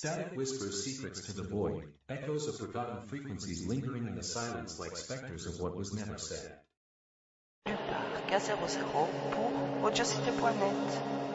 Static whispers secrets to the void, echoes of forgotten frequencies lingering in the silence like specters of what was never said. Parc à 00 pour Audiocité.net.